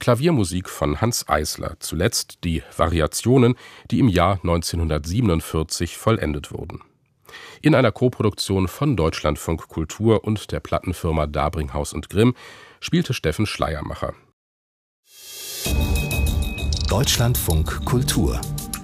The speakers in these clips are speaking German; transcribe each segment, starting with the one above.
Klaviermusik von Hanns Eisler, zuletzt die Variationen, die im Jahr 1947 vollendet wurden. In einer Koproduktion von Deutschlandfunk Kultur und der Plattenfirma Dabringhaus und Grimm spielte Steffen Schleiermacher. Deutschlandfunk Kultur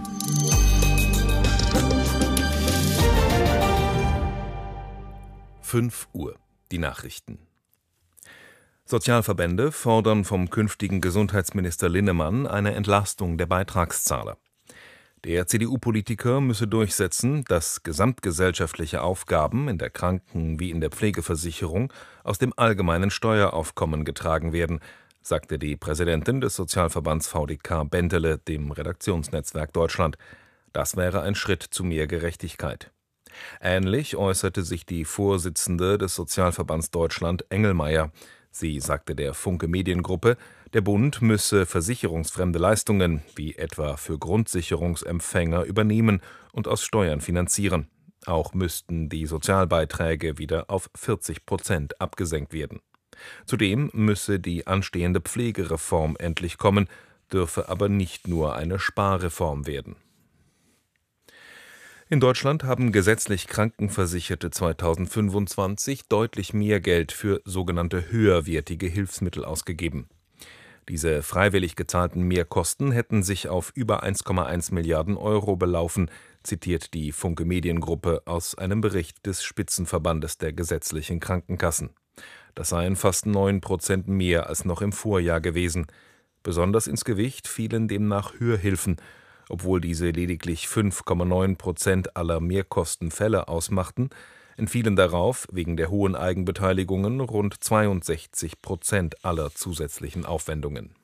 5 Uhr, die Nachrichten. Sozialverbände fordern vom künftigen Gesundheitsminister Linnemann eine Entlastung der Beitragszahler. Der CDU-Politiker müsse durchsetzen, dass gesamtgesellschaftliche Aufgaben in der Kranken- wie in der Pflegeversicherung aus dem allgemeinen Steueraufkommen getragen werden, sagte die Präsidentin des Sozialverbands VDK Bentele dem Redaktionsnetzwerk Deutschland. Das wäre ein Schritt zu mehr Gerechtigkeit. Ähnlich äußerte sich die Vorsitzende des Sozialverbands Deutschland Engelmeier. Sie sagte der Funke Mediengruppe, der Bund müsse versicherungsfremde Leistungen, wie etwa für Grundsicherungsempfänger, übernehmen und aus Steuern finanzieren. Auch müssten die Sozialbeiträge wieder auf 40% abgesenkt werden. Zudem müsse die anstehende Pflegereform endlich kommen, dürfe aber nicht nur eine Sparreform werden. In Deutschland haben gesetzlich Krankenversicherte 2025 deutlich mehr Geld für sogenannte höherwertige Hilfsmittel ausgegeben. Diese freiwillig gezahlten Mehrkosten hätten sich auf über 1,1 Milliarden Euro belaufen, zitiert die Funke Mediengruppe aus einem Bericht des Spitzenverbandes der gesetzlichen Krankenkassen. Das seien fast 9% mehr als noch im Vorjahr gewesen. Besonders ins Gewicht fielen demnach Hörhilfen, obwohl diese lediglich 5,9% aller Mehrkostenfälle ausmachten, entfielen darauf wegen der hohen Eigenbeteiligungen rund 62% aller zusätzlichen Aufwendungen.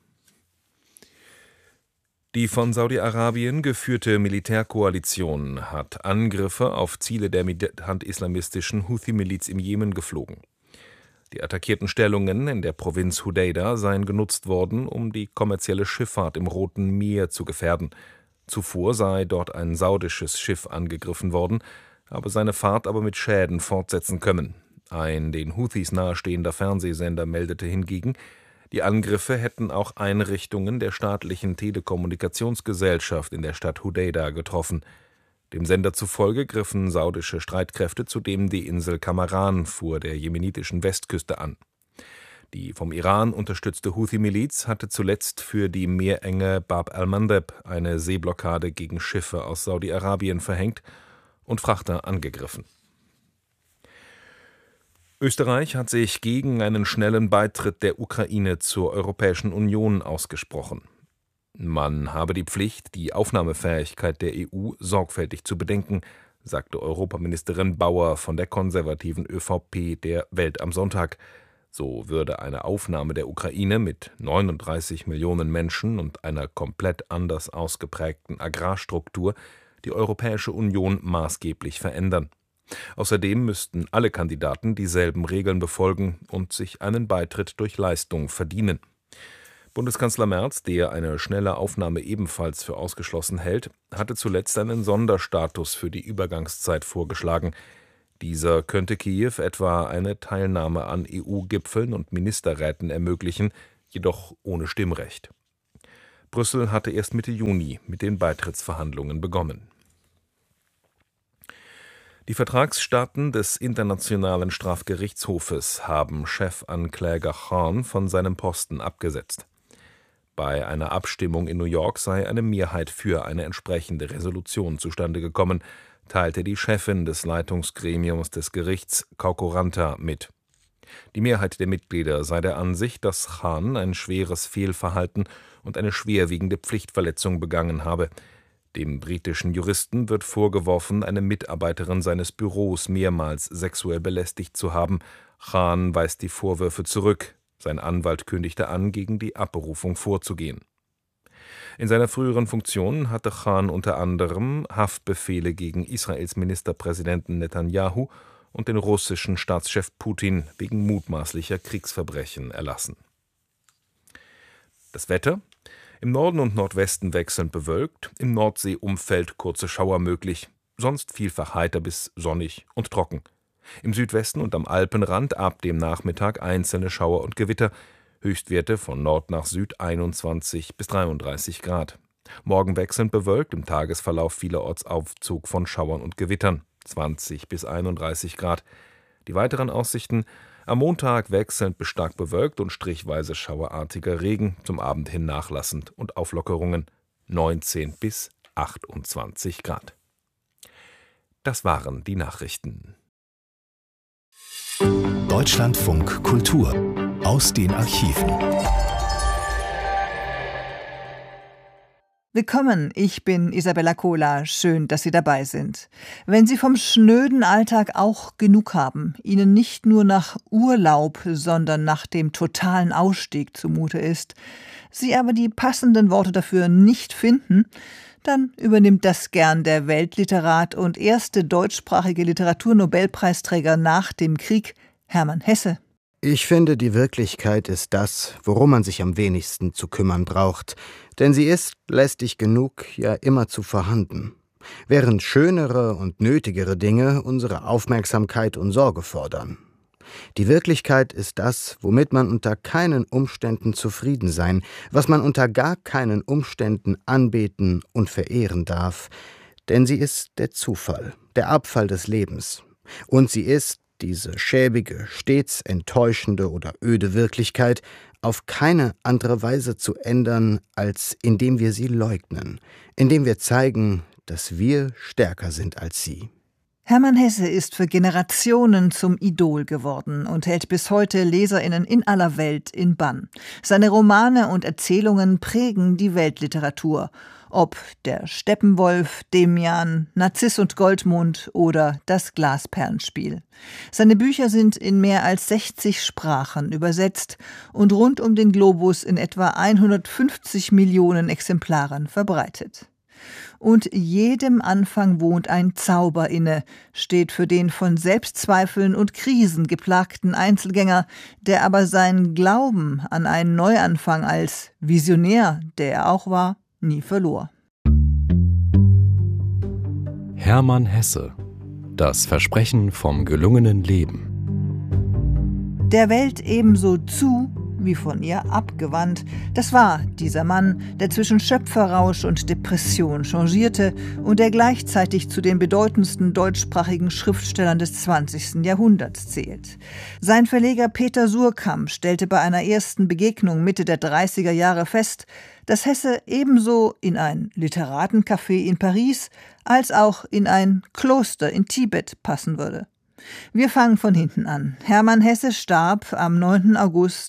Die von Saudi-Arabien geführte Militärkoalition hat Angriffe auf Ziele der militant-islamistischen Houthi-Miliz im Jemen geflogen. Die attackierten Stellungen in der Provinz Hudeida seien genutzt worden, um die kommerzielle Schifffahrt im Roten Meer zu gefährden. Zuvor sei dort ein saudisches Schiff angegriffen worden, habe seine Fahrt aber mit Schäden fortsetzen können. Ein den Houthis nahestehender Fernsehsender meldete hingegen, die Angriffe hätten auch Einrichtungen der staatlichen Telekommunikationsgesellschaft in der Stadt Hudeida getroffen. Dem Sender zufolge griffen saudische Streitkräfte zudem die Insel Kamaran vor der jemenitischen Westküste an. Die vom Iran unterstützte Houthi-Miliz hatte zuletzt für die Meerenge Bab al-Mandeb eine Seeblockade gegen Schiffe aus Saudi-Arabien verhängt und Frachter angegriffen. Österreich hat sich gegen einen schnellen Beitritt der Ukraine zur Europäischen Union ausgesprochen. Man habe die Pflicht, die Aufnahmefähigkeit der EU sorgfältig zu bedenken, sagte Europaministerin Bauer von der konservativen ÖVP der Welt am Sonntag. So würde eine Aufnahme der Ukraine mit 39 Millionen Menschen und einer komplett anders ausgeprägten Agrarstruktur die Europäische Union maßgeblich verändern. Außerdem müssten alle Kandidaten dieselben Regeln befolgen und sich einen Beitritt durch Leistung verdienen. Bundeskanzler Merz, der eine schnelle Aufnahme ebenfalls für ausgeschlossen hält, hatte zuletzt einen Sonderstatus für die Übergangszeit vorgeschlagen. Dieser könnte Kiew etwa eine Teilnahme an EU-Gipfeln und Ministerräten ermöglichen, jedoch ohne Stimmrecht. Brüssel hatte erst Mitte Juni mit den Beitrittsverhandlungen begonnen. Die Vertragsstaaten des Internationalen Strafgerichtshofes haben Chefankläger Khan von seinem Posten abgesetzt. Bei einer Abstimmung in New York sei eine Mehrheit für eine entsprechende Resolution zustande gekommen, teilte die Chefin des Leitungsgremiums des Gerichts, Kauko Ranta, mit. Die Mehrheit der Mitglieder sei der Ansicht, dass Khan ein schweres Fehlverhalten und eine schwerwiegende Pflichtverletzung begangen habe. Dem britischen Juristen wird vorgeworfen, eine Mitarbeiterin seines Büros mehrmals sexuell belästigt zu haben. Khan weist die Vorwürfe zurück. Sein Anwalt kündigte an, gegen die Abberufung vorzugehen. In seiner früheren Funktion hatte Khan unter anderem Haftbefehle gegen Israels Ministerpräsidenten Netanyahu und den russischen Staatschef Putin wegen mutmaßlicher Kriegsverbrechen erlassen. Das Wetter: Im Norden und Nordwesten wechselnd bewölkt, im Nordseeumfeld kurze Schauer möglich, sonst vielfach heiter bis sonnig und trocken. Im Südwesten und am Alpenrand ab dem Nachmittag einzelne Schauer und Gewitter, Höchstwerte von Nord nach Süd 21 bis 33 Grad. Morgen wechselnd bewölkt, im Tagesverlauf vielerorts Aufzug von Schauern und Gewittern, 20 bis 31 Grad. Die weiteren Aussichten: am Montag wechselnd bis stark bewölkt und strichweise schauerartiger Regen, zum Abend hin nachlassend und Auflockerungen, 19 bis 28 Grad. Das waren die Nachrichten. Deutschlandfunk Kultur aus den Archiven. Willkommen, ich bin Isabella Kohler. Schön, dass Sie dabei sind. Wenn Sie vom schnöden Alltag auch genug haben, Ihnen nicht nur nach Urlaub, sondern nach dem totalen Ausstieg zumute ist, Sie aber die passenden Worte dafür nicht finden, dann übernimmt das gern der Weltliterat und erste deutschsprachige Literaturnobelpreisträger nach dem Krieg, Hermann Hesse. Ich finde, die Wirklichkeit ist das, worum man sich am wenigsten zu kümmern braucht, denn sie ist, lästig genug, ja immerzu vorhanden, während schönere und nötigere Dinge unsere Aufmerksamkeit und Sorge fordern. Die Wirklichkeit ist das, womit man unter keinen Umständen zufrieden sein, was man unter gar keinen Umständen anbeten und verehren darf, denn sie ist der Zufall, der Abfall des Lebens, und sie ist, diese schäbige, stets enttäuschende oder öde Wirklichkeit, auf keine andere Weise zu ändern, als indem wir sie leugnen, indem wir zeigen, dass wir stärker sind als sie. Hermann Hesse ist für Generationen zum Idol geworden und hält bis heute LeserInnen in aller Welt in Bann. Seine Romane und Erzählungen prägen die Weltliteratur. Ob der Steppenwolf, Demian, Narziss und Goldmund oder das Glasperlenspiel. Seine Bücher sind in mehr als 60 Sprachen übersetzt und rund um den Globus in etwa 150 Millionen Exemplaren verbreitet. Und jedem Anfang wohnt ein Zauber inne, steht für den von Selbstzweifeln und Krisen geplagten Einzelgänger, der aber seinen Glauben an einen Neuanfang als Visionär, der er auch war, nie verlor. Hermann Hesse. Das Versprechen vom gelungenen Leben. Der Welt ebenso zu wie von ihr abgewandt. Das war dieser Mann, der zwischen Schöpferrausch und Depression changierte und der gleichzeitig zu den bedeutendsten deutschsprachigen Schriftstellern des 20. Jahrhunderts zählt. Sein Verleger Peter Suhrkamp stellte bei einer ersten Begegnung Mitte der 30er Jahre fest, dass Hesse ebenso in ein Literatencafé in Paris als auch in ein Kloster in Tibet passen würde. Wir fangen von hinten an. Hermann Hesse starb am 9. August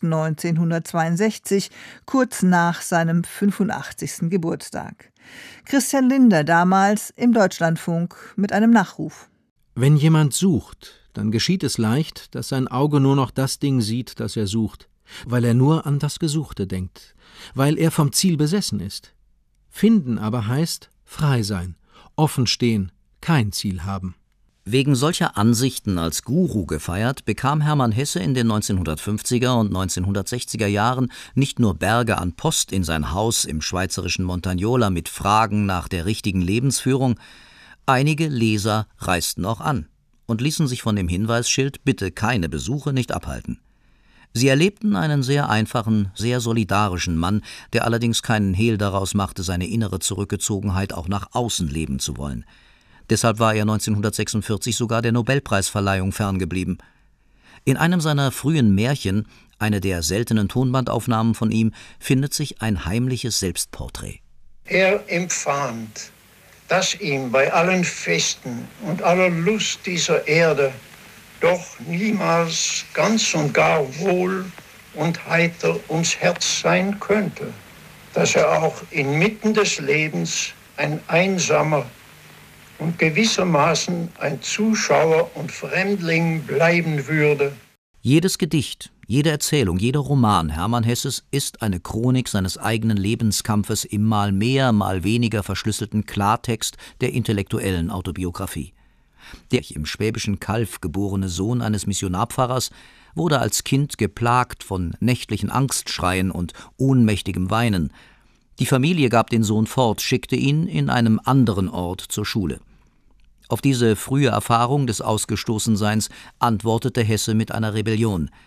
1962, kurz nach seinem 85. Geburtstag. Christian Linder damals im Deutschlandfunk mit einem Nachruf. Wenn jemand sucht, dann geschieht es leicht, dass sein Auge nur noch das Ding sieht, das er sucht, weil er nur an das Gesuchte denkt, weil er vom Ziel besessen ist. Finden aber heißt frei sein, offen stehen, kein Ziel haben. Wegen solcher Ansichten als Guru gefeiert, bekam Hermann Hesse in den 1950er und 1960er Jahren nicht nur Berge an Post in sein Haus im schweizerischen Montagnola mit Fragen nach der richtigen Lebensführung, einige Leser reisten auch an und ließen sich von dem Hinweisschild »Bitte keine Besuche« nicht abhalten. Sie erlebten einen sehr einfachen, sehr solidarischen Mann, der allerdings keinen Hehl daraus machte, seine innere Zurückgezogenheit auch nach außen leben zu wollen. Deshalb war er 1946 sogar der Nobelpreisverleihung ferngeblieben. In einem seiner frühen Märchen, eine der seltenen Tonbandaufnahmen von ihm, findet sich ein heimliches Selbstporträt. Er empfand, dass ihm bei allen Festen und aller Lust dieser Erde doch niemals ganz und gar wohl und heiter ums Herz sein könnte, dass er auch inmitten des Lebens ein einsamer und gewissermaßen ein Zuschauer und Fremdling bleiben würde. Jedes Gedicht, jede Erzählung, jeder Roman Hermann Hesses ist eine Chronik seines eigenen Lebenskampfes im mal mehr, mal weniger verschlüsselten Klartext der intellektuellen Autobiografie. Der im schwäbischen Calw geborene Sohn eines Missionarpfarrers wurde als Kind geplagt von nächtlichen Angstschreien und ohnmächtigem Weinen. Die Familie gab den Sohn fort, schickte ihn in einem anderen Ort zur Schule. Auf diese frühe Erfahrung des Ausgestoßenseins antwortete Hesse mit einer Rebellion.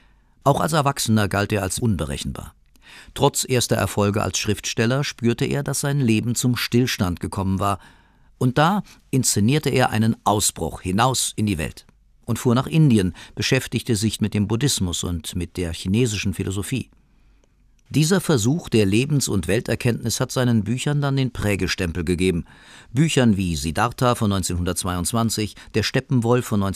Auch als Erwachsener galt er als unberechenbar. Trotz erster Erfolge als Schriftsteller spürte er, dass sein Leben zum Stillstand gekommen war. Und da inszenierte er einen Ausbruch hinaus in die Welt und fuhr nach Indien, beschäftigte sich mit dem Buddhismus und mit der chinesischen Philosophie. Dieser Versuch der Lebens- und Welterkenntnis hat seinen Büchern dann den Prägestempel gegeben. Büchern wie Siddhartha von 1922, Der Steppenwolf von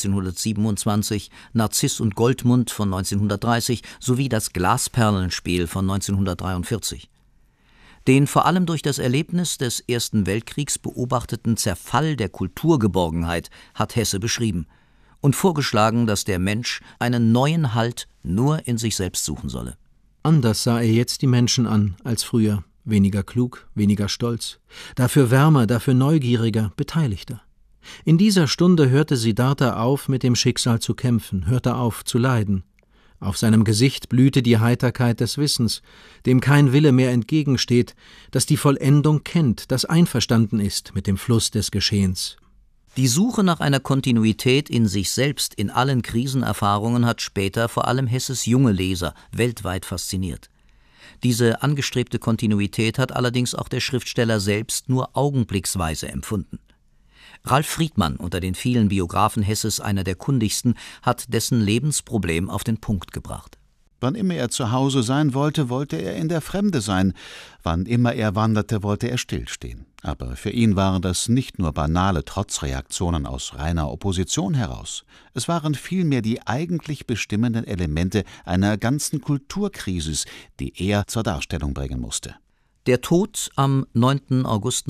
1927, Narziss und Goldmund von 1930 sowie Das Glasperlenspiel von 1943. Den vor allem durch das Erlebnis des Ersten Weltkriegs beobachteten Zerfall der Kulturgeborgenheit hat Hesse beschrieben und vorgeschlagen, dass der Mensch einen neuen Halt nur in sich selbst suchen solle. Anders sah er jetzt die Menschen an als früher, weniger klug, weniger stolz, dafür wärmer, dafür neugieriger, beteiligter. In dieser Stunde hörte Siddhartha auf, mit dem Schicksal zu kämpfen, hörte auf zu leiden. Auf seinem Gesicht blühte die Heiterkeit des Wissens, dem kein Wille mehr entgegensteht, das die Vollendung kennt, das einverstanden ist mit dem Fluss des Geschehens. Die Suche nach einer Kontinuität in sich selbst in allen Krisenerfahrungen hat später vor allem Hesses junge Leser weltweit fasziniert. Diese angestrebte Kontinuität hat allerdings auch der Schriftsteller selbst nur augenblicksweise empfunden. Ralf Friedmann, unter den vielen Biografen Hesses einer der kundigsten, hat dessen Lebensproblem auf den Punkt gebracht. Wann immer er zu Hause sein wollte, wollte er in der Fremde sein. Wann immer er wanderte, wollte er stillstehen. Aber für ihn waren das nicht nur banale Trotzreaktionen aus reiner Opposition heraus. Es waren vielmehr die eigentlich bestimmenden Elemente einer ganzen Kulturkrisis, die er zur Darstellung bringen musste. Der Tod am 9. August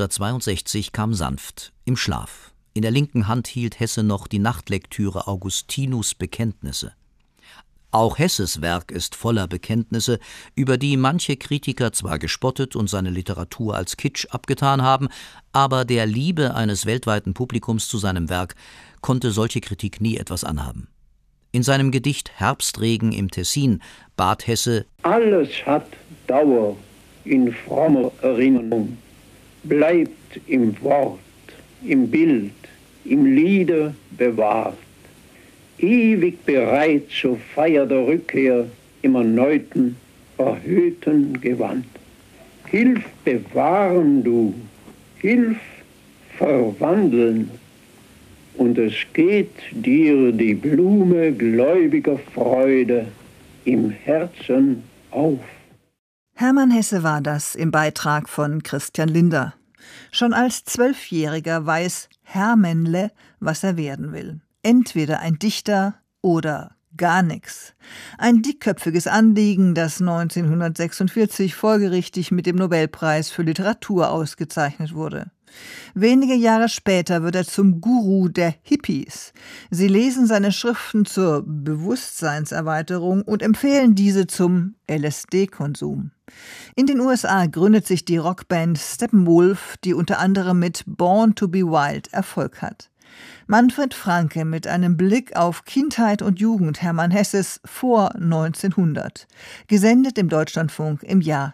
1962 kam sanft, im Schlaf. In der linken Hand hielt Hesse noch die Nachtlektüre Augustinus Bekenntnisse. Auch Hesses Werk ist voller Bekenntnisse, über die manche Kritiker zwar gespottet und seine Literatur als Kitsch abgetan haben, aber der Liebe eines weltweiten Publikums zu seinem Werk konnte solche Kritik nie etwas anhaben. In seinem Gedicht Herbstregen im Tessin bat Hesse: Alles hat Dauer in frommer Erinnerung, bleibt im Wort, im Bild, im Liede bewahrt. Ewig bereit zur Feier der Rückkehr im erneuten, erhöhten Gewand. Hilf bewahren du, hilf verwandeln, und es geht dir die Blume gläubiger Freude im Herzen auf. Hermann Hesse war das im Beitrag von Christian Linder. Schon als 12-Jähriger weiß Hermännle, was er werden will. Entweder ein Dichter oder gar nichts. Ein dickköpfiges Anliegen, das 1946 folgerichtig mit dem Nobelpreis für Literatur ausgezeichnet wurde. Wenige Jahre später wird er zum Guru der Hippies. Sie lesen seine Schriften zur Bewusstseinserweiterung und empfehlen diese zum LSD-Konsum. In den USA gründet sich die Rockband Steppenwolf, die unter anderem mit Born to be Wild Erfolg hat. Manfred Franke mit einem Blick auf Kindheit und Jugend Hermann Hesses vor 1900, gesendet im Deutschlandfunk im Jahr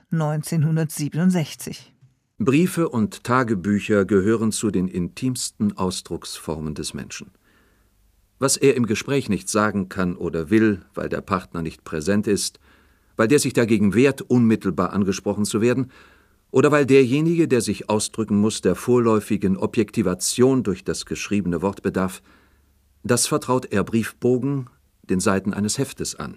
1967. Briefe und Tagebücher gehören zu den intimsten Ausdrucksformen des Menschen. Was er im Gespräch nicht sagen kann oder will, weil der Partner nicht präsent ist, weil der sich dagegen wehrt, unmittelbar angesprochen zu werden, oder weil derjenige, der sich ausdrücken muss, der vorläufigen Objektivation durch das geschriebene Wort bedarf, das vertraut er Briefbogen, den Seiten eines Heftes an.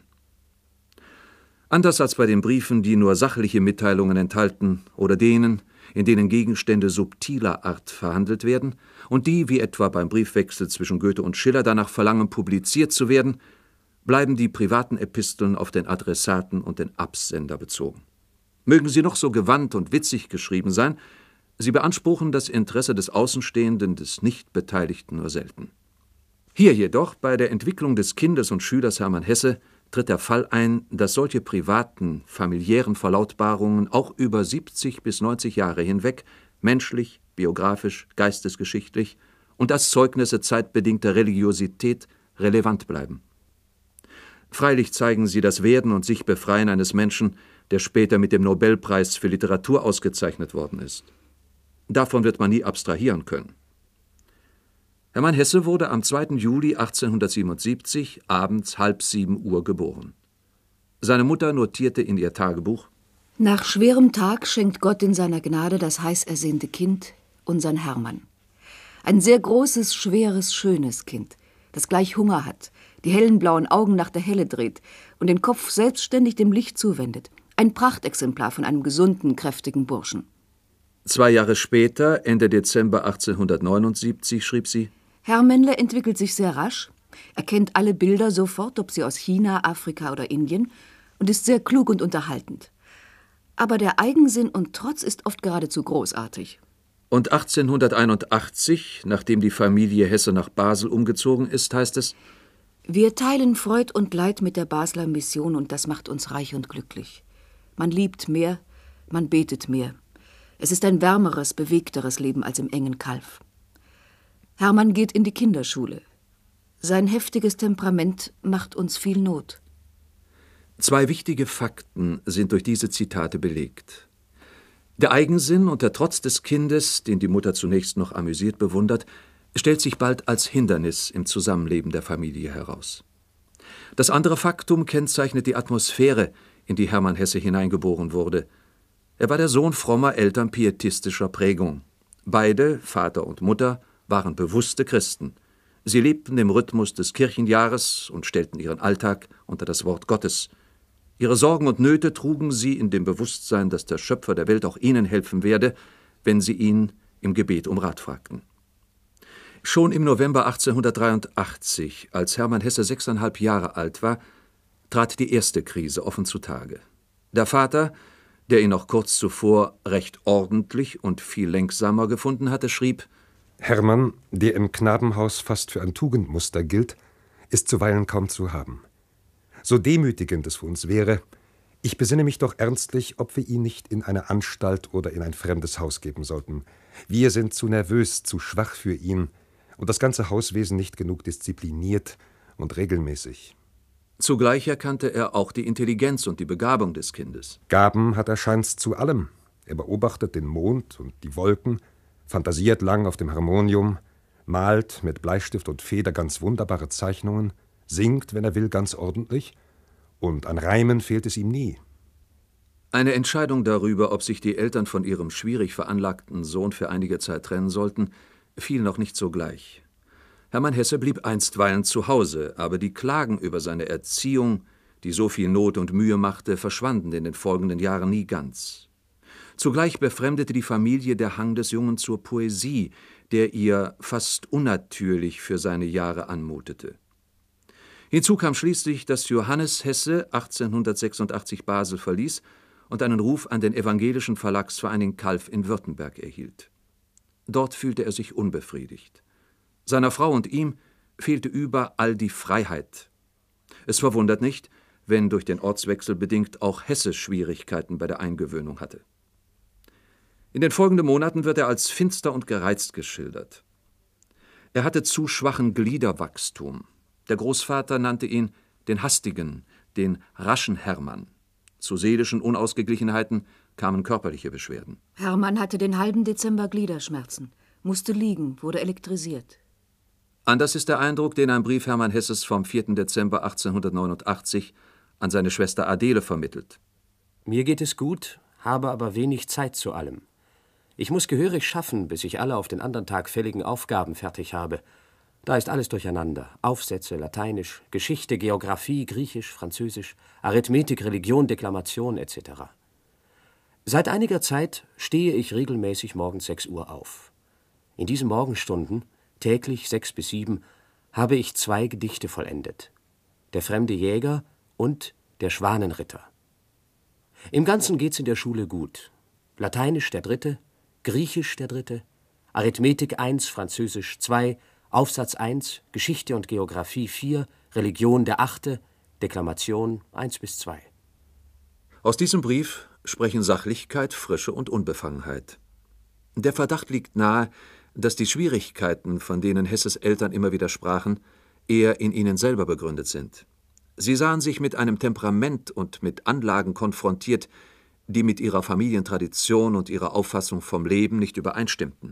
Anders als bei den Briefen, die nur sachliche Mitteilungen enthalten, oder denen, in denen Gegenstände subtiler Art verhandelt werden und die, wie etwa beim Briefwechsel zwischen Goethe und Schiller, danach verlangen, publiziert zu werden, bleiben die privaten Episteln auf den Adressaten und den Absender bezogen. Mögen sie noch so gewandt und witzig geschrieben sein, sie beanspruchen das Interesse des Außenstehenden, des Nichtbeteiligten nur selten. Hier jedoch, bei der Entwicklung des Kindes und Schülers Hermann Hesse, tritt der Fall ein, dass solche privaten, familiären Verlautbarungen auch über 70 bis 90 Jahre hinweg menschlich, biografisch, geistesgeschichtlich und als Zeugnisse zeitbedingter Religiosität relevant bleiben. Freilich zeigen sie das Werden und Sich-Befreien eines Menschen, der später mit dem Nobelpreis für Literatur ausgezeichnet worden ist. Davon wird man nie abstrahieren können. Hermann Hesse wurde am 2. Juli 1877 abends 6:30 geboren. Seine Mutter notierte in ihr Tagebuch: Nach schwerem Tag schenkt Gott in seiner Gnade das heiß ersehnte Kind, unseren Hermann. Ein sehr großes, schweres, schönes Kind, das gleich Hunger hat, die hellen blauen Augen nach der Helle dreht und den Kopf selbstständig dem Licht zuwendet. Ein Prachtexemplar von einem gesunden, kräftigen Burschen. 2 Jahre später, Ende Dezember 1879, schrieb sie: Hermännle entwickelt sich sehr rasch. Er kennt alle Bilder sofort, ob sie aus China, Afrika oder Indien, und ist sehr klug und unterhaltend. Aber der Eigensinn und Trotz ist oft geradezu großartig. Und 1881, nachdem die Familie Hesse nach Basel umgezogen ist, heißt es: Wir teilen Freud und Leid mit der Basler Mission und das macht uns reich und glücklich. Man liebt mehr, man betet mehr. Es ist ein wärmeres, bewegteres Leben als im engen Kalf. Hermann geht in die Kinderschule. Sein heftiges Temperament macht uns viel Not. 2 wichtige Fakten sind durch diese Zitate belegt. Der Eigensinn und der Trotz des Kindes, den die Mutter zunächst noch amüsiert bewundert, stellt sich bald als Hindernis im Zusammenleben der Familie heraus. Das andere Faktum kennzeichnet die Atmosphäre, in die Hermann Hesse hineingeboren wurde. Er war der Sohn frommer Eltern pietistischer Prägung. Beide, Vater und Mutter, waren bewusste Christen. Sie lebten im Rhythmus des Kirchenjahres und stellten ihren Alltag unter das Wort Gottes. Ihre Sorgen und Nöte trugen sie in dem Bewusstsein, dass der Schöpfer der Welt auch ihnen helfen werde, wenn sie ihn im Gebet um Rat fragten. Schon im November 1883, als Hermann Hesse 6,5 Jahre alt war, trat die erste Krise offen zutage. Der Vater, der ihn noch kurz zuvor recht ordentlich und viel lenksamer gefunden hatte, schrieb: Hermann, der im Knabenhaus fast für ein Tugendmuster gilt, ist zuweilen kaum zu haben. So demütigend es für uns wäre, ich besinne mich doch ernstlich, ob wir ihn nicht in eine Anstalt oder in ein fremdes Haus geben sollten. Wir sind zu nervös, zu schwach für ihn und das ganze Hauswesen nicht genug diszipliniert und regelmäßig. Zugleich erkannte er auch die Intelligenz und die Begabung des Kindes. Gaben hat er scheint's zu allem. Er beobachtet den Mond und die Wolken, fantasiert lang auf dem Harmonium, malt mit Bleistift und Feder ganz wunderbare Zeichnungen, singt, wenn er will, ganz ordentlich, und an Reimen fehlt es ihm nie. Eine Entscheidung darüber, ob sich die Eltern von ihrem schwierig veranlagten Sohn für einige Zeit trennen sollten, fiel noch nicht sogleich. Hermann Hesse blieb einstweilen zu Hause, aber die Klagen über seine Erziehung, die so viel Not und Mühe machte, verschwanden in den folgenden Jahren nie ganz. Zugleich befremdete die Familie der Hang des Jungen zur Poesie, der ihr fast unnatürlich für seine Jahre anmutete. Hinzu kam schließlich, dass Johannes Hesse 1886 Basel verließ und einen Ruf an den evangelischen Verlagsverein in Calw in Württemberg erhielt. Dort fühlte er sich unbefriedigt. Seiner Frau und ihm fehlte überall die Freiheit. Es verwundert nicht, wenn durch den Ortswechsel bedingt auch Hesse Schwierigkeiten bei der Eingewöhnung hatte. In den folgenden Monaten wird er als finster und gereizt geschildert. Er hatte zu schwachen Gliederwachstum. Der Großvater nannte ihn den hastigen, den raschen Hermann. Zu seelischen Unausgeglichenheiten kamen körperliche Beschwerden. Hermann hatte den halben Dezember Gliederschmerzen, musste liegen, wurde elektrisiert. Anders ist der Eindruck, den ein Brief Hermann Hesses vom 4. Dezember 1889 an seine Schwester Adele vermittelt. Mir geht es gut, habe aber wenig Zeit zu allem. Ich muss gehörig schaffen, bis ich alle auf den anderen Tag fälligen Aufgaben fertig habe. Da ist alles durcheinander. Aufsätze, Lateinisch, Geschichte, Geographie, Griechisch, Französisch, Arithmetik, Religion, Deklamation etc. Seit einiger Zeit stehe ich regelmäßig morgens 6 Uhr auf. In diesen Morgenstunden, täglich 6 bis 7, habe ich 2 Gedichte vollendet. Der fremde Jäger und der Schwanenritter. Im Ganzen geht's in der Schule gut. Lateinisch der 3., Griechisch der 3., Arithmetik 1, Französisch 2, Aufsatz 1, Geschichte und Geographie 4, Religion der 8., Deklamation 1 bis 2. Aus diesem Brief sprechen Sachlichkeit, Frische und Unbefangenheit. Der Verdacht liegt nahe, dass die Schwierigkeiten, von denen Hesses Eltern immer wieder sprachen, eher in ihnen selber begründet sind. Sie sahen sich mit einem Temperament und mit Anlagen konfrontiert, die mit ihrer Familientradition und ihrer Auffassung vom Leben nicht übereinstimmten.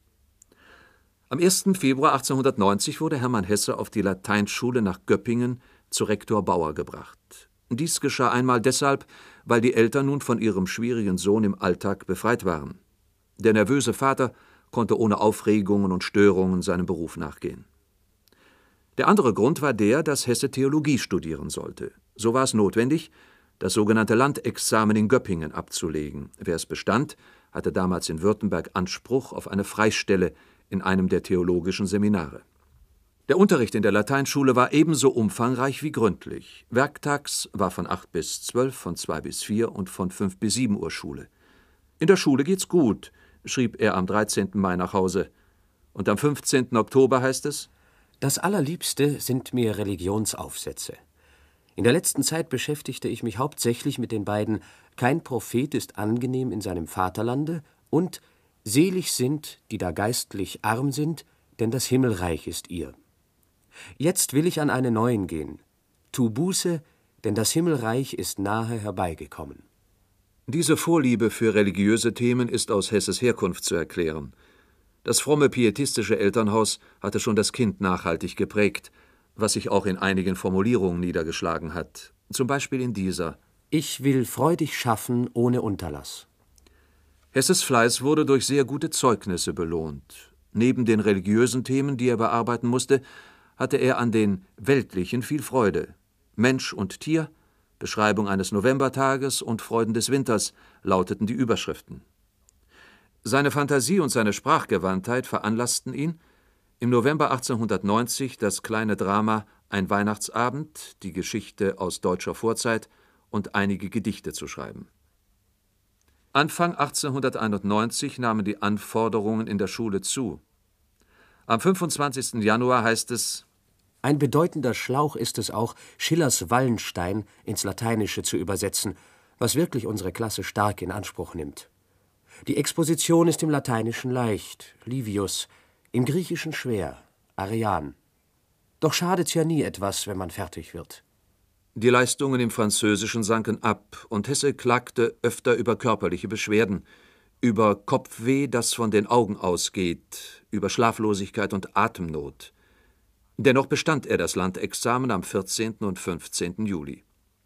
Am 1. Februar 1890 wurde Hermann Hesse auf die Lateinschule nach Göppingen zu Rektor Bauer gebracht. Dies geschah einmal deshalb, weil die Eltern nun von ihrem schwierigen Sohn im Alltag befreit waren. Der nervöse Vater konnte ohne Aufregungen und Störungen seinem Beruf nachgehen. Der andere Grund war der, dass Hesse Theologie studieren sollte. So war es notwendig, das sogenannte Landexamen in Göppingen abzulegen. Wer es bestand, hatte damals in Württemberg Anspruch auf eine Freistelle in einem der theologischen Seminare. Der Unterricht in der Lateinschule war ebenso umfangreich wie gründlich. Werktags war von 8 bis 12, von 2 bis 4 und von 5 bis 7 Uhr Schule. »In der Schule geht's gut«, schrieb er am 13. Mai nach Hause. Und am 15. Oktober heißt es: »Das Allerliebste sind mir Religionsaufsätze. In der letzten Zeit beschäftigte ich mich hauptsächlich mit den beiden »Kein Prophet ist angenehm in seinem Vaterlande« und »Selig sind, die da geistlich arm sind, denn das Himmelreich ist ihr«. Jetzt will ich an einen neuen gehen. Tu Buße, denn das Himmelreich ist nahe herbeigekommen. Diese Vorliebe für religiöse Themen ist aus Hesses Herkunft zu erklären. Das fromme pietistische Elternhaus hatte schon das Kind nachhaltig geprägt, was sich auch in einigen Formulierungen niedergeschlagen hat, zum Beispiel in dieser: Ich will freudig schaffen ohne Unterlass. Hesses Fleiß wurde durch sehr gute Zeugnisse belohnt. Neben den religiösen Themen, die er bearbeiten musste, hatte er an den weltlichen viel Freude. Mensch und Tier, Beschreibung eines Novembertages und Freuden des Winters lauteten die Überschriften. Seine Fantasie und seine Sprachgewandtheit veranlassten ihn, im November 1890 das kleine Drama »Ein Weihnachtsabend«, die Geschichte aus deutscher Vorzeit und einige Gedichte zu schreiben. Anfang 1891 nahmen die Anforderungen in der Schule zu. Am 25. Januar heißt es: Ein bedeutender Schlauch ist es auch, Schillers Wallenstein ins Lateinische zu übersetzen, was wirklich unsere Klasse stark in Anspruch nimmt. Die Exposition ist im Lateinischen leicht, Livius, im Griechischen schwer, Arian. Doch schadet's ja nie etwas, wenn man fertig wird. Die Leistungen im Französischen sanken ab und Hesse klagte öfter über körperliche Beschwerden, über Kopfweh, das von den Augen ausgeht, über Schlaflosigkeit und Atemnot. Dennoch bestand er das Landexamen am 14. und 15. Juli.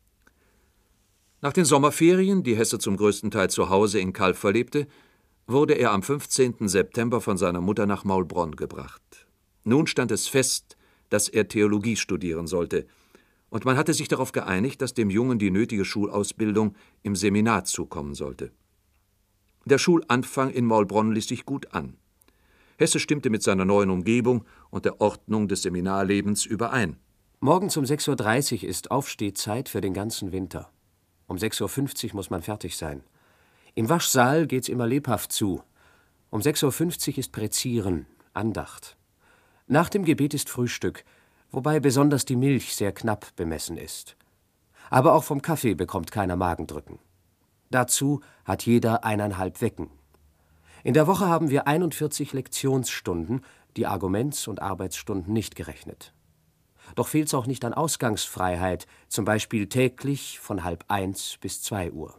Nach den Sommerferien, die Hesse zum größten Teil zu Hause in Calw verlebte, wurde er am 15. September von seiner Mutter nach Maulbronn gebracht. Nun stand es fest, dass er Theologie studieren sollte, und man hatte sich darauf geeinigt, dass dem Jungen die nötige Schulausbildung im Seminar zukommen sollte. Der Schulanfang in Maulbronn ließ sich gut an. Hesse stimmte mit seiner neuen Umgebung und der Ordnung des Seminarlebens überein. Morgens um 6:30 Uhr ist Aufstehzeit für den ganzen Winter. Um 6:50 Uhr muss man fertig sein. Im Waschsaal geht's immer lebhaft zu. Um 6:50 Uhr ist Präzieren, Andacht. Nach dem Gebet ist Frühstück, wobei besonders die Milch sehr knapp bemessen ist. Aber auch vom Kaffee bekommt keiner Magendrücken. Dazu hat jeder 1,5 Wecken. In der Woche haben wir 41 Lektionsstunden, die Arguments- und Arbeitsstunden nicht gerechnet. Doch fehlt's auch nicht an Ausgangsfreiheit, zum Beispiel täglich von 12:30 bis 2 Uhr.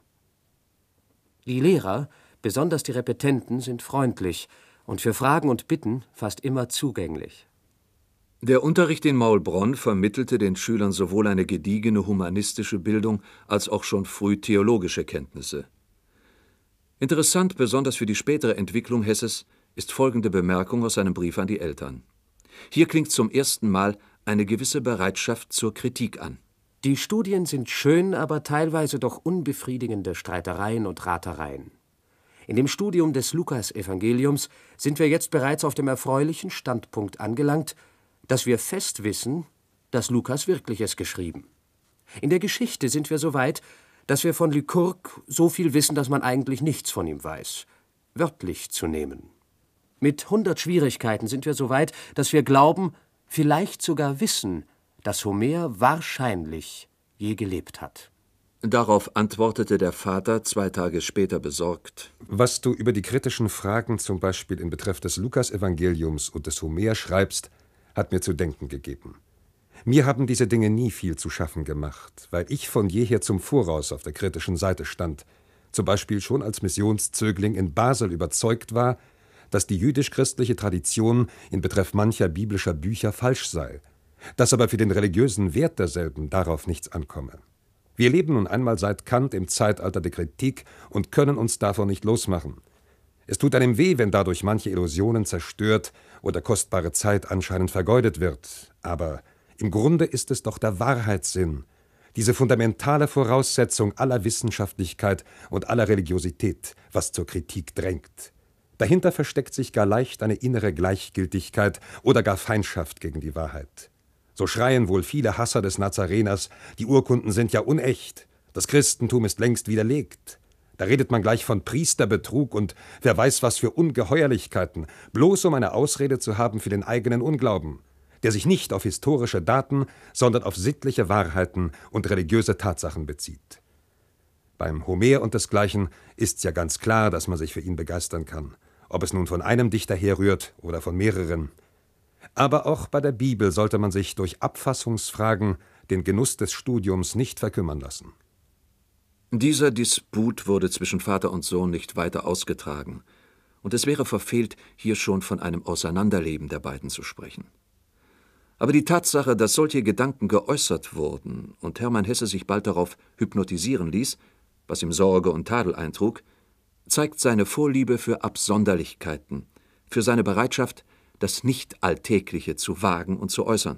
Die Lehrer, besonders die Repetenten, sind freundlich und für Fragen und Bitten fast immer zugänglich. Der Unterricht in Maulbronn vermittelte den Schülern sowohl eine gediegene humanistische Bildung als auch schon früh theologische Kenntnisse. Interessant, besonders für die spätere Entwicklung Hesses, ist folgende Bemerkung aus seinem Brief an die Eltern. Hier klingt zum ersten Mal eine gewisse Bereitschaft zur Kritik an. Die Studien sind schön, aber teilweise doch unbefriedigende Streitereien und Ratereien. In dem Studium des Lukas-Evangeliums sind wir jetzt bereits auf dem erfreulichen Standpunkt angelangt, dass wir fest wissen, dass Lukas Wirkliches geschrieben. In der Geschichte sind wir so weit, dass wir von Lykurg so viel wissen, dass man eigentlich nichts von ihm weiß, wörtlich zu nehmen. Mit 100 Schwierigkeiten sind wir so weit, dass wir glauben, vielleicht sogar wissen, dass Homer wahrscheinlich je gelebt hat. Darauf antwortete der Vater 2 Tage später besorgt: Was du über die kritischen Fragen, zum Beispiel in Betreff des Lukas-Evangeliums und des Homer schreibst, hat mir zu denken gegeben. Mir haben diese Dinge nie viel zu schaffen gemacht, weil ich von jeher zum Voraus auf der kritischen Seite stand, zum Beispiel schon als Missionszögling in Basel überzeugt war, dass die jüdisch-christliche Tradition in Betreff mancher biblischer Bücher falsch sei, dass aber für den religiösen Wert derselben darauf nichts ankomme. Wir leben nun einmal seit Kant im Zeitalter der Kritik und können uns davon nicht losmachen. Es tut einem weh, wenn dadurch manche Illusionen zerstört oder kostbare Zeit anscheinend vergeudet wird. Aber im Grunde ist es doch der Wahrheitssinn, diese fundamentale Voraussetzung aller Wissenschaftlichkeit und aller Religiosität, was zur Kritik drängt. Dahinter versteckt sich gar leicht eine innere Gleichgültigkeit oder gar Feindschaft gegen die Wahrheit. So schreien wohl viele Hasser des Nazareners, die Urkunden sind ja unecht, das Christentum ist längst widerlegt. Da redet man gleich von Priesterbetrug und wer weiß was für Ungeheuerlichkeiten, bloß um eine Ausrede zu haben für den eigenen Unglauben, der sich nicht auf historische Daten, sondern auf sittliche Wahrheiten und religiöse Tatsachen bezieht. Beim Homer und desgleichen ist's ja ganz klar, dass man sich für ihn begeistern kann, ob es nun von einem Dichter herrührt oder von mehreren. Aber auch bei der Bibel sollte man sich durch Abfassungsfragen den Genuss des Studiums nicht verkümmern lassen. Dieser Disput wurde zwischen Vater und Sohn nicht weiter ausgetragen, und es wäre verfehlt, hier schon von einem Auseinanderleben der beiden zu sprechen. Aber die Tatsache, dass solche Gedanken geäußert wurden und Hermann Hesse sich bald darauf hypnotisieren ließ, was ihm Sorge und Tadel eintrug, zeigt seine Vorliebe für Absonderlichkeiten, für seine Bereitschaft, das Nicht-Alltägliche zu wagen und zu äußern.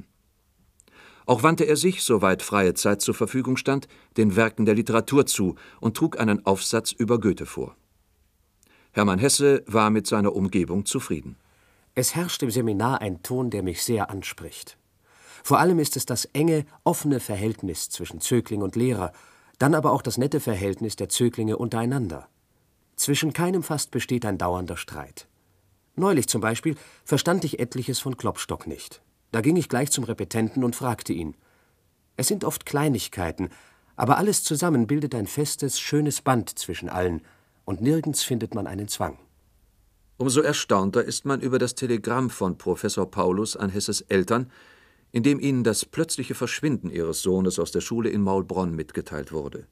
Auch wandte er sich, soweit freie Zeit zur Verfügung stand, den Werken der Literatur zu und trug einen Aufsatz über Goethe vor. Hermann Hesse war mit seiner Umgebung zufrieden. Es herrscht im Seminar ein Ton, der mich sehr anspricht. Vor allem ist es das enge, offene Verhältnis zwischen Zögling und Lehrer, dann aber auch das nette Verhältnis der Zöglinge untereinander. Zwischen keinem fast besteht ein dauernder Streit. Neulich zum Beispiel verstand ich etliches von Klopstock nicht. Da ging ich gleich zum Repetenten und fragte ihn. Es sind oft Kleinigkeiten, aber alles zusammen bildet ein festes, schönes Band zwischen allen, und nirgends findet man einen Zwang. Umso erstaunter ist man über das Telegramm von Professor Paulus an Hesses Eltern, in dem ihnen das plötzliche Verschwinden ihres Sohnes aus der Schule in Maulbronn mitgeteilt wurde.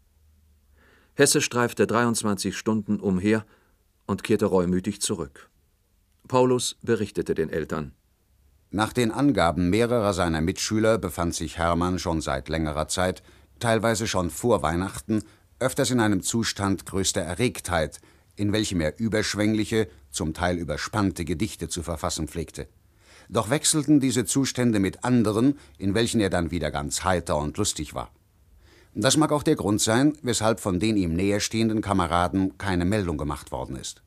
Hesse streifte 23 Stunden umher und kehrte reumütig zurück. Paulus berichtete den Eltern: Nach den Angaben mehrerer seiner Mitschüler befand sich Hermann schon seit längerer Zeit, teilweise schon vor Weihnachten, öfters in einem Zustand größter Erregtheit, in welchem er überschwängliche, zum Teil überspannte Gedichte zu verfassen pflegte. Doch wechselten diese Zustände mit anderen, in welchen er dann wieder ganz heiter und lustig war. Das mag auch der Grund sein, weshalb von den ihm näherstehenden Kameraden keine Meldung gemacht worden ist.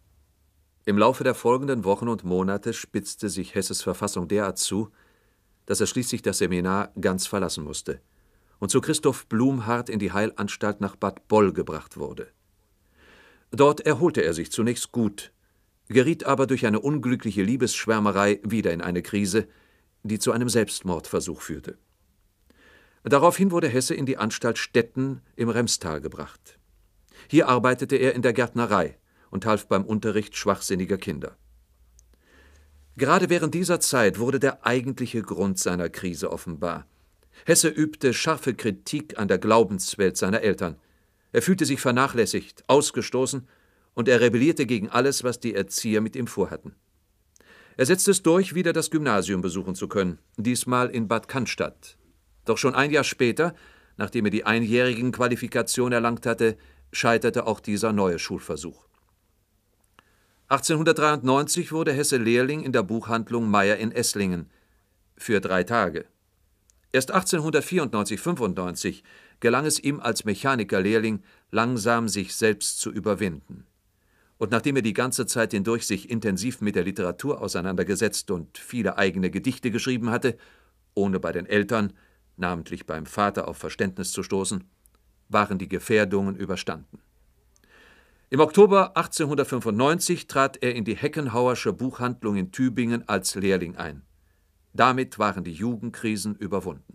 Im Laufe der folgenden Wochen und Monate spitzte sich Hesses Verfassung derart zu, dass er schließlich das Seminar ganz verlassen musste und zu Christoph Blumhardt in die Heilanstalt nach Bad Boll gebracht wurde. Dort erholte er sich zunächst gut, geriet aber durch eine unglückliche Liebesschwärmerei wieder in eine Krise, die zu einem Selbstmordversuch führte. Daraufhin wurde Hesse in die Anstalt Stetten im Remstal gebracht. Hier arbeitete er in der Gärtnerei und half beim Unterricht schwachsinniger Kinder. Gerade während dieser Zeit wurde der eigentliche Grund seiner Krise offenbar. Hesse übte scharfe Kritik an der Glaubenswelt seiner Eltern. Er fühlte sich vernachlässigt, ausgestoßen, und er rebellierte gegen alles, was die Erzieher mit ihm vorhatten. Er setzte es durch, wieder das Gymnasium besuchen zu können, diesmal in Bad Cannstatt. Doch schon ein Jahr später, nachdem er die einjährigen Qualifikation erlangt hatte, scheiterte auch dieser neue Schulversuch. 1893 wurde Hesse Lehrling in der Buchhandlung Meyer in Esslingen für 3 Tage. Erst 1894/95 gelang es ihm als Mechanikerlehrling, langsam sich selbst zu überwinden. Und nachdem er die ganze Zeit hindurch sich intensiv mit der Literatur auseinandergesetzt und viele eigene Gedichte geschrieben hatte, ohne bei den Eltern, namentlich beim Vater, auf Verständnis zu stoßen, waren die Gefährdungen überstanden. Im Oktober 1895 trat er in die Heckenhauersche Buchhandlung in Tübingen als Lehrling ein. Damit waren die Jugendkrisen überwunden.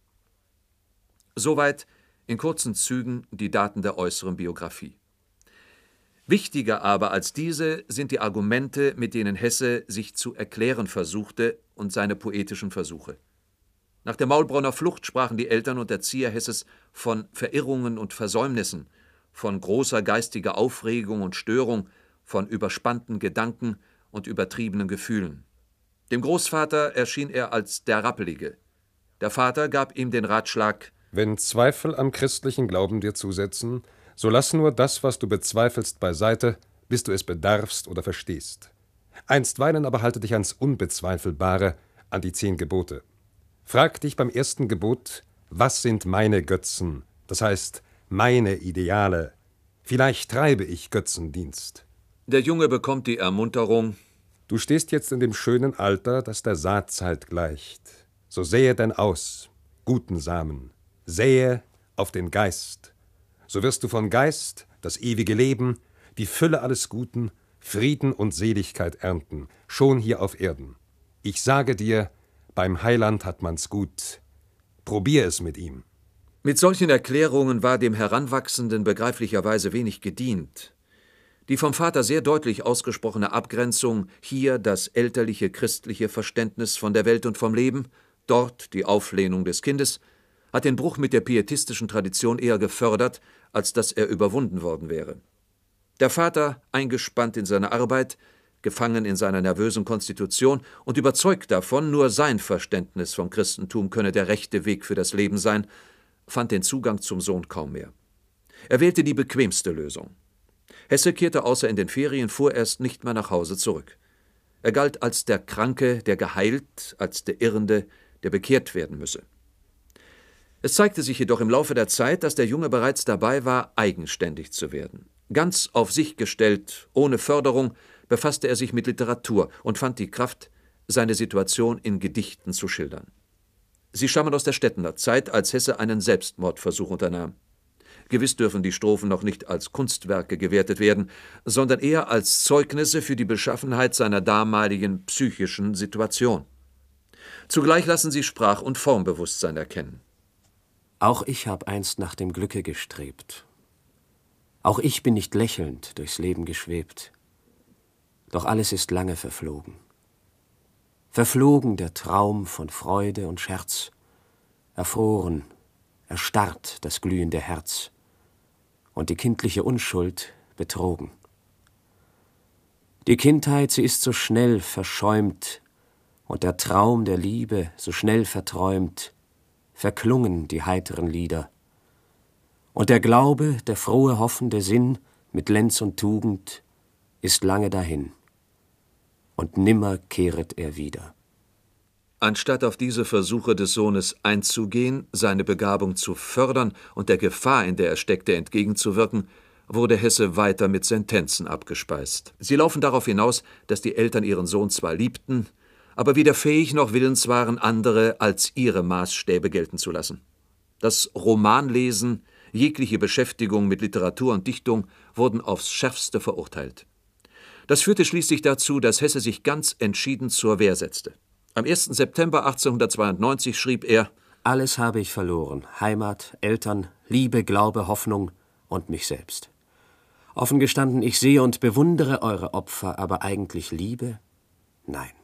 Soweit in kurzen Zügen die Daten der äußeren Biografie. Wichtiger aber als diese sind die Argumente, mit denen Hesse sich zu erklären versuchte, und seine poetischen Versuche. Nach der Maulbronner Flucht sprachen die Eltern und Erzieher Hesses von Verirrungen und Versäumnissen, von großer geistiger Aufregung und Störung, von überspannten Gedanken und übertriebenen Gefühlen. Dem Großvater erschien er als der Rappelige. Der Vater gab ihm den Ratschlag: Wenn Zweifel am christlichen Glauben dir zusetzen, so lass nur das, was du bezweifelst, beiseite, bis du es bedarfst oder verstehst. Einstweilen aber halte dich ans Unbezweifelbare, an die 10 Gebote. Frag dich beim ersten Gebot, was sind meine Götzen, das heißt, meine Ideale. Vielleicht treibe ich Götzendienst. Der Junge bekommt die Ermunterung: Du stehst jetzt in dem schönen Alter, das der Saatzeit gleicht. So sähe denn aus, guten Samen, sähe auf den Geist. So wirst du von Geist das ewige Leben, die Fülle alles Guten, Frieden und Seligkeit ernten, schon hier auf Erden. Ich sage dir, beim Heiland hat man's gut. Probier es mit ihm. Mit solchen Erklärungen war dem Heranwachsenden begreiflicherweise wenig gedient. Die vom Vater sehr deutlich ausgesprochene Abgrenzung, hier das elterliche christliche Verständnis von der Welt und vom Leben, dort die Auflehnung des Kindes, hat den Bruch mit der pietistischen Tradition eher gefördert, als dass er überwunden worden wäre. Der Vater, eingespannt in seine Arbeit, gefangen in seiner nervösen Konstitution und überzeugt davon, nur sein Verständnis vom Christentum könne der rechte Weg für das Leben sein, fand den Zugang zum Sohn kaum mehr. Er wählte die bequemste Lösung. Hesse kehrte außer in den Ferien vorerst nicht mehr nach Hause zurück. Er galt als der Kranke, der geheilt, als der Irrende, der bekehrt werden müsse. Es zeigte sich jedoch im Laufe der Zeit, dass der Junge bereits dabei war, eigenständig zu werden. Ganz auf sich gestellt, ohne Förderung, befasste er sich mit Literatur und fand die Kraft, seine Situation in Gedichten zu schildern. Sie stammen aus der Stettener Zeit, als Hesse einen Selbstmordversuch unternahm. Gewiss dürfen die Strophen noch nicht als Kunstwerke gewertet werden, sondern eher als Zeugnisse für die Beschaffenheit seiner damaligen psychischen Situation. Zugleich lassen sie Sprach- und Formbewusstsein erkennen. Auch ich habe einst nach dem Glücke gestrebt. Auch ich bin nicht lächelnd durchs Leben geschwebt. Doch alles ist lange verflogen. Verflogen der Traum von Freude und Scherz, erfroren, erstarrt das glühende Herz und die kindliche Unschuld betrogen. Die Kindheit, sie ist so schnell verschäumt und der Traum der Liebe so schnell verträumt, verklungen die heiteren Lieder. Und der Glaube, der frohe, hoffende Sinn mit Lenz und Tugend ist lange dahin. Und nimmer kehret er wieder. Anstatt auf diese Versuche des Sohnes einzugehen, seine Begabung zu fördern und der Gefahr, in der er steckte, entgegenzuwirken, wurde Hesse weiter mit Sentenzen abgespeist. Sie laufen darauf hinaus, dass die Eltern ihren Sohn zwar liebten, aber weder fähig noch willens waren, andere als ihre Maßstäbe gelten zu lassen. Das Romanlesen, jegliche Beschäftigung mit Literatur und Dichtung wurden aufs Schärfste verurteilt. Das führte schließlich dazu, dass Hesse sich ganz entschieden zur Wehr setzte. Am 1. September 1892 schrieb er: Alles habe ich verloren, Heimat, Eltern, Liebe, Glaube, Hoffnung und mich selbst. Offen gestanden, ich sehe und bewundere eure Opfer, aber eigentlich Liebe? Nein.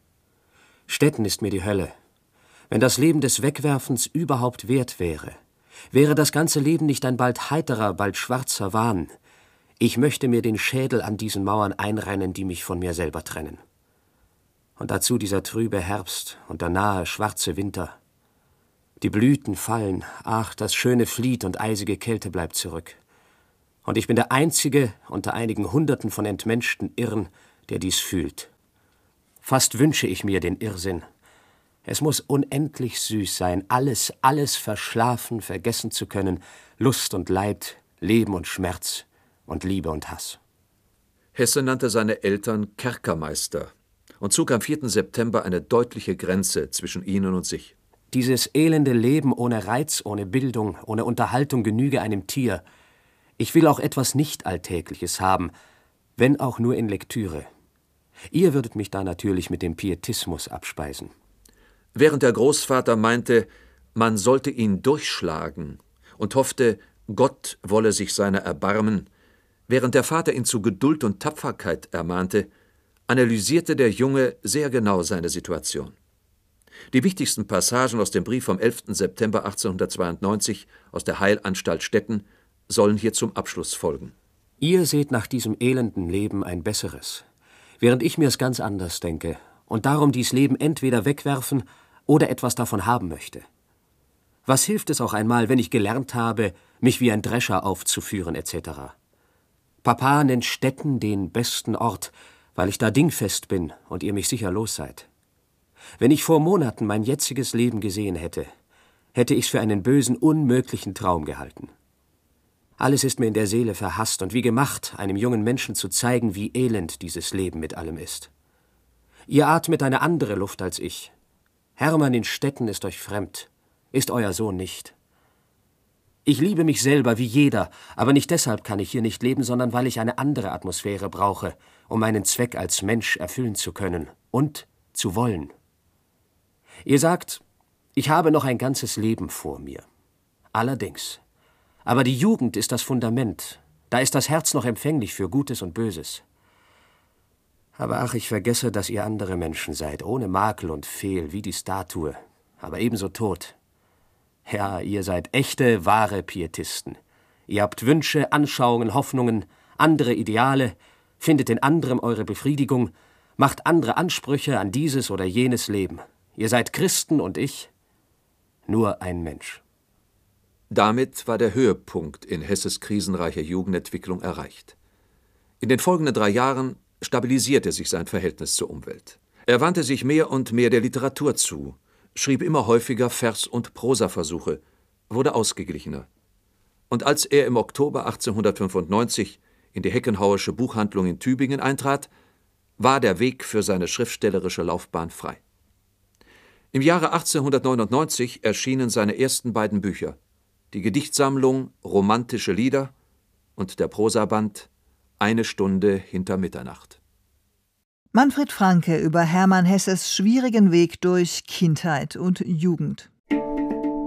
Stetten ist mir die Hölle. Wenn das Leben des Wegwerfens überhaupt wert wäre, wäre das ganze Leben nicht ein bald heiterer, bald schwarzer Wahn. Ich möchte mir den Schädel an diesen Mauern einrennen, die mich von mir selber trennen. Und dazu dieser trübe Herbst und der nahe schwarze Winter. Die Blüten fallen, ach, das Schöne flieht und eisige Kälte bleibt zurück. Und ich bin der Einzige unter einigen Hunderten von entmenschten Irren, der dies fühlt. Fast wünsche ich mir den Irrsinn. Es muss unendlich süß sein, alles verschlafen, vergessen zu können, Lust und Leid, Leben und Schmerz und Liebe und Hass. Hesse nannte seine Eltern Kerkermeister und zog am 4. September eine deutliche Grenze zwischen ihnen und sich. Dieses elende Leben ohne Reiz, ohne Bildung, ohne Unterhaltung genüge einem Tier. Ich will auch etwas Nicht-Alltägliches haben, wenn auch nur in Lektüre. Ihr würdet mich da natürlich mit dem Pietismus abspeisen. Während der Großvater meinte, man sollte ihn durchschlagen und hoffte, Gott wolle sich seiner erbarmen, während der Vater ihn zu Geduld und Tapferkeit ermahnte, analysierte der Junge sehr genau seine Situation. Die wichtigsten Passagen aus dem Brief vom 11. September 1892 aus der Heilanstalt Stetten sollen hier zum Abschluss folgen. Ihr seht nach diesem elenden Leben ein besseres, während ich mir's ganz anders denke und darum dies Leben entweder wegwerfen oder etwas davon haben möchte. Was hilft es auch einmal, wenn ich gelernt habe, mich wie ein Drescher aufzuführen etc.? Papa nennt Stetten den besten Ort, weil ich da dingfest bin und ihr mich sicher los seid. Wenn ich vor Monaten mein jetziges Leben gesehen hätte, hätte ich's für einen bösen, unmöglichen Traum gehalten. Alles ist mir in der Seele verhasst und wie gemacht, einem jungen Menschen zu zeigen, wie elend dieses Leben mit allem ist. Ihr atmet eine andere Luft als ich. Hermann in Stetten ist euch fremd, ist euer Sohn nicht. Ich liebe mich selber wie jeder, aber nicht deshalb kann ich hier nicht leben, sondern weil ich eine andere Atmosphäre brauche, um meinen Zweck als Mensch erfüllen zu können und zu wollen. Ihr sagt, ich habe noch ein ganzes Leben vor mir. Allerdings. Aber die Jugend ist das Fundament. Da ist das Herz noch empfänglich für Gutes und Böses. Aber ach, ich vergesse, dass ihr andere Menschen seid, ohne Makel und Fehl, wie die Statue, aber ebenso tot. Ja, ihr seid echte, wahre Pietisten. Ihr habt Wünsche, Anschauungen, Hoffnungen, andere Ideale, findet in anderem eure Befriedigung, macht andere Ansprüche an dieses oder jenes Leben. Ihr seid Christen und ich nur ein Mensch. Damit war der Höhepunkt in Hesses krisenreicher Jugendentwicklung erreicht. In den folgenden 3 Jahren stabilisierte sich sein Verhältnis zur Umwelt. Er wandte sich mehr und mehr der Literatur zu, schrieb immer häufiger Vers- und Prosaversuche, wurde ausgeglichener. Und als er im Oktober 1895 in die Heckenhauersche Buchhandlung in Tübingen eintrat, war der Weg für seine schriftstellerische Laufbahn frei. Im Jahre 1899 erschienen seine ersten beiden Bücher, die Gedichtsammlung Romantische Lieder und der Prosaband Eine Stunde hinter Mitternacht. Manfred Franke über Hermann Hesses schwierigen Weg durch Kindheit und Jugend.